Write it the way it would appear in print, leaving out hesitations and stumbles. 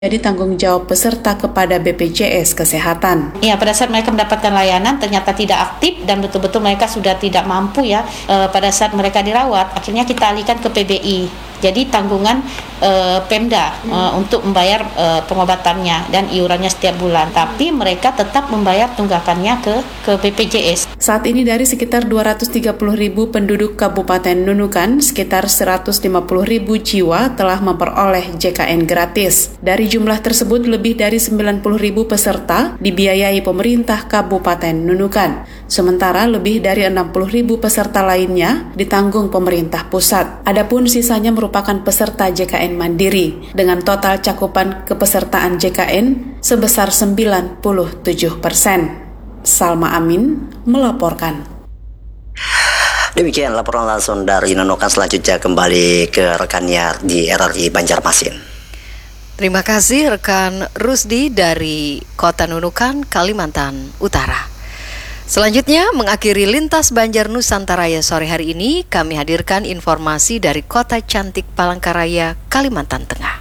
jadi tanggung jawab peserta kepada BPJS Kesehatan. Ya, pada saat mereka mendapatkan layanan ternyata tidak aktif dan betul-betul mereka sudah tidak mampu ya pada saat mereka dirawat, akhirnya kita alihkan ke PBI. Jadi tanggungan Pemda untuk membayar pengobatannya dan iurannya setiap bulan, tapi mereka tetap membayar tunggakannya ke BPJS. Saat ini dari sekitar 230.000 penduduk Kabupaten Nunukan, sekitar 150.000 jiwa telah memperoleh JKN gratis. Dari jumlah tersebut, lebih dari 90.000 peserta dibiayai pemerintah Kabupaten Nunukan. Sementara lebih dari 60.000 peserta lainnya ditanggung pemerintah pusat. Adapun sisanya merupakan peserta JKN Mandiri dengan total cakupan kepesertaan JKN sebesar 97%. Salma Amin melaporkan. Demikian laporan langsung dari Nunukan. Selanjutnya kembali ke rekannya di RRI Banjarmasin. Terima kasih rekan Rusdi dari Kota Nunukan, Kalimantan Utara. Selanjutnya, mengakhiri Lintas Banjar Nusantaraya sore hari ini, kami hadirkan informasi dari Kota Cantik Palangkaraya, Kalimantan Tengah.